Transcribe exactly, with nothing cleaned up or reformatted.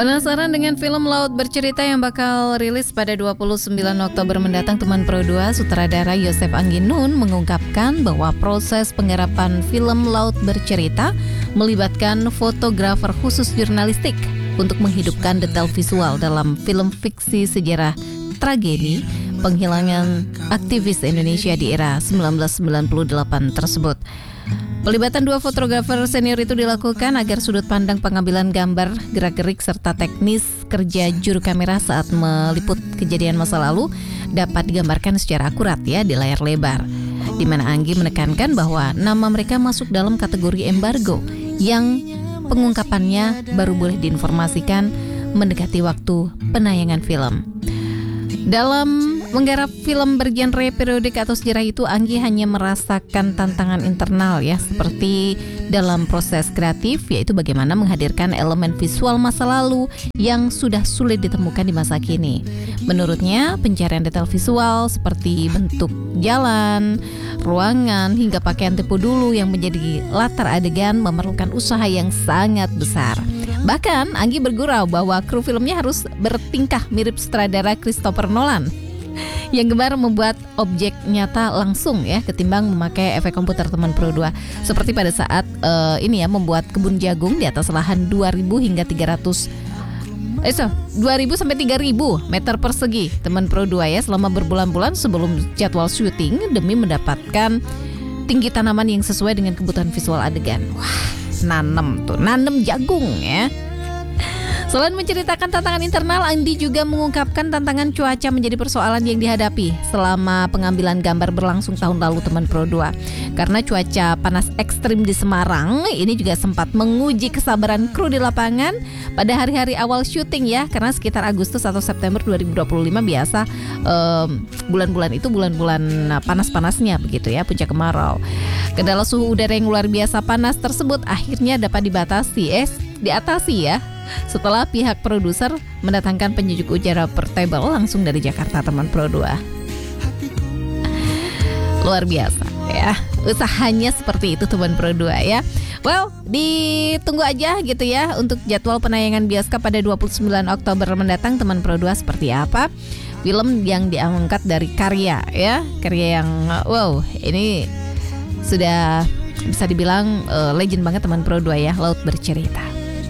Penasaran dengan film Laut Bercerita yang bakal rilis pada dua puluh sembilan Oktober mendatang? Teman Pro dua, sutradara Yosef Angginun mengungkapkan bahwa proses penggarapan film Laut Bercerita melibatkan fotografer khusus jurnalistik untuk menghidupkan detail visual dalam film fiksi sejarah tragedi penghilangan aktivis Indonesia di era seribu sembilan ratus sembilan puluh delapan tersebut. Pelibatan dua fotografer senior itu dilakukan agar sudut pandang pengambilan gambar, gerak-gerik, serta teknis kerja juru kamera saat meliput kejadian masa lalu dapat digambarkan secara akurat ya di layar lebar. Di mana Anggi menekankan bahwa nama mereka masuk dalam kategori embargo yang pengungkapannya baru boleh diinformasikan mendekati waktu penayangan film. Dalam menggarap film bergenre periodik atau sejarah itu, Anggi hanya merasakan tantangan internal ya, seperti dalam proses kreatif, yaitu bagaimana menghadirkan elemen visual masa lalu yang sudah sulit ditemukan di masa kini. Menurutnya, pencarian detail visual seperti bentuk jalan, ruangan, hingga pakaian tempo dulu yang menjadi latar adegan memerlukan usaha yang sangat besar. Bahkan Anggi bergurau bahwa kru filmnya harus bertingkah mirip sutradara Christopher Nolan yang gemar membuat objek nyata langsung ya ketimbang memakai efek komputer, teman Pro dua. Seperti pada saat uh, ini ya membuat kebun jagung di atas lahan dua ribu hingga tiga ratus eh so, dua ribu sampai tiga ribu meter persegi, teman Pro dua ya, selama berbulan-bulan sebelum jadwal syuting demi mendapatkan tinggi tanaman yang sesuai dengan kebutuhan visual adegan. Wah, nanem tuh, nanem jagung ya. Selain menceritakan tantangan internal, Andi juga mengungkapkan tantangan cuaca menjadi persoalan yang dihadapi selama pengambilan gambar berlangsung tahun lalu, teman Pro dua. Karena cuaca panas ekstrim di Semarang ini juga sempat menguji kesabaran kru di lapangan pada hari-hari awal syuting ya, karena sekitar Agustus atau September dua ribu dua puluh lima biasa um, bulan-bulan itu bulan-bulan panas-panasnya begitu ya, puncak kemarau. Kendala suhu udara yang luar biasa panas tersebut akhirnya dapat dibatasi, eh diatasi ya, setelah pihak produser mendatangkan penyejuk udara portable langsung dari Jakarta, teman Pro dua. Luar biasa ya, usahanya seperti itu, teman Pro dua ya. Well, ditunggu aja gitu ya untuk jadwal penayangan bioskop pada dua puluh sembilan Oktober mendatang, teman Pro dua, seperti apa film yang diangkat dari karya ya, karya yang wow, ini sudah bisa dibilang uh, legend banget, teman Pro dua ya, Laut Bercerita.